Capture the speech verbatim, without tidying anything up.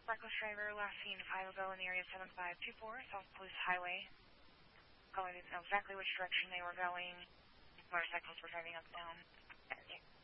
Reckless driver last seen five ago in the area seven five two four, South Police Highway. Caller didn't know exactly which direction they were going. Motorcycles were driving up and down.